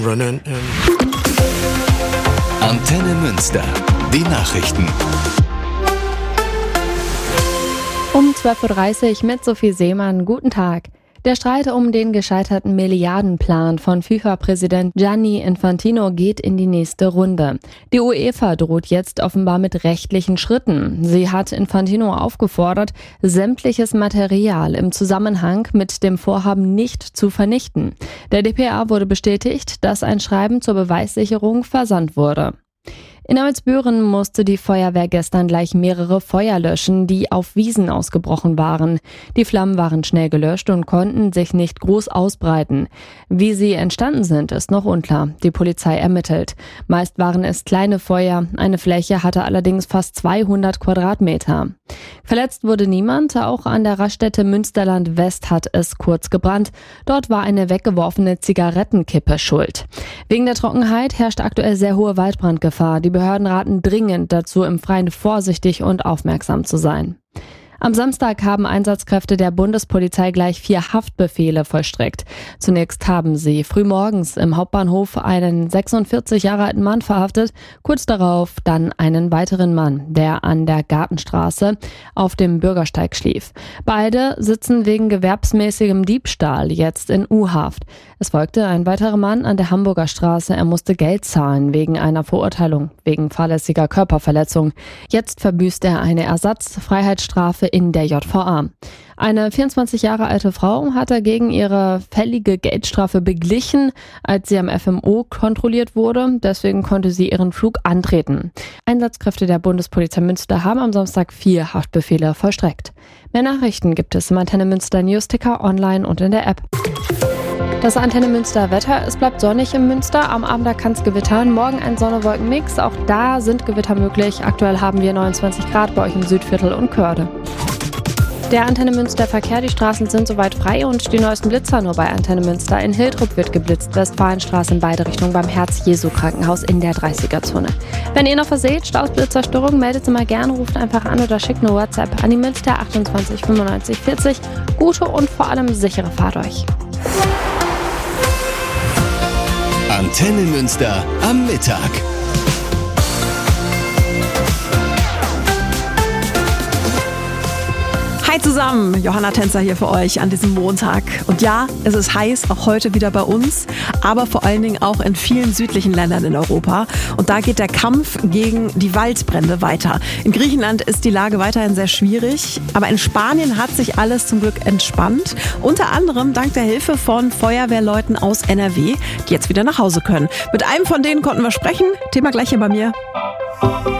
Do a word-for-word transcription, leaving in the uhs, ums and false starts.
Running in. Antenne Münster. Die Nachrichten. Um zwölf Uhr dreißig mit Sophie Seemann. Guten Tag. Der Streit um den gescheiterten Milliardenplan von FIFA-Präsident Gianni Infantino geht in die nächste Runde. Die UEFA droht jetzt offenbar mit rechtlichen Schritten. Sie hat Infantino aufgefordert, sämtliches Material im Zusammenhang mit dem Vorhaben nicht zu vernichten. Der d p a wurde bestätigt, dass ein Schreiben zur Beweissicherung versandt wurde. In Amelsbüren musste die Feuerwehr gestern gleich mehrere Feuer löschen, die auf Wiesen ausgebrochen waren. Die Flammen waren schnell gelöscht und konnten sich nicht groß ausbreiten. Wie sie entstanden sind, ist noch unklar. Die Polizei ermittelt. Meist waren es kleine Feuer. Eine Fläche hatte allerdings fast zweihundert Quadratmeter. Verletzt wurde niemand. Auch an der Raststätte Münsterland West hat es kurz gebrannt. Dort war eine weggeworfene Zigarettenkippe schuld. Wegen der Trockenheit herrscht aktuell sehr hohe Waldbrandgefahr. Die Behörden raten dringend dazu, im Freien vorsichtig und aufmerksam zu sein. Am Samstag haben Einsatzkräfte der Bundespolizei gleich vier Haftbefehle vollstreckt. Zunächst haben sie frühmorgens im Hauptbahnhof einen sechsundvierzig Jahre alten Mann verhaftet, kurz darauf dann einen weiteren Mann, der an der Gartenstraße auf dem Bürgersteig schlief. Beide sitzen wegen gewerbsmäßigem Diebstahl jetzt in U-Haft. Es folgte ein weiterer Mann an der Hamburger Straße. Er musste Geld zahlen wegen einer Verurteilung, wegen fahrlässiger Körperverletzung. Jetzt verbüßt er eine Ersatzfreiheitsstrafe in der J V A. Eine vierundzwanzig Jahre alte Frau hat dagegen ihre fällige Geldstrafe beglichen, als sie am F M O kontrolliert wurde. Deswegen konnte sie ihren Flug antreten. Einsatzkräfte der Bundespolizei Münster haben am Samstag vier Haftbefehle vollstreckt. Mehr Nachrichten gibt es im Antenne Münster Newsticker online und in der App. Das Antenne Münster Wetter, es bleibt sonnig im Münster, am Abend kann es gewittern, morgen ein Sonne-Wolken-Mix, auch da sind Gewitter möglich. Aktuell haben wir neunundzwanzig Grad bei euch im Südviertel und Körde. Der Antenne Münster Verkehr, die Straßen sind soweit frei und die neuesten Blitzer nur bei Antenne Münster. In Hiltrup wird geblitzt, Westfalenstraße in beide Richtungen beim Herz-Jesu-Krankenhaus in der dreißiger-Zone. Wenn ihr noch was seht, Staus, Blitzer, Störungen, meldet sie mal gerne, ruft einfach an oder schickt eine WhatsApp an die Münster achtundzwanzig fünfundneunzig vierzig. Gute und vor allem sichere Fahrt euch. Antenne Münster am Mittag. Hi zusammen, Johanna Tänzer hier für euch an diesem Montag. Und ja, es ist heiß, auch heute wieder bei uns, aber vor allen Dingen auch in vielen südlichen Ländern in Europa. Und da geht der Kampf gegen die Waldbrände weiter. In Griechenland ist die Lage weiterhin sehr schwierig, aber in Spanien hat sich alles zum Glück entspannt. Unter anderem dank der Hilfe von Feuerwehrleuten aus N R W, die jetzt wieder nach Hause können. Mit einem von denen konnten wir sprechen. Thema gleich hier bei mir.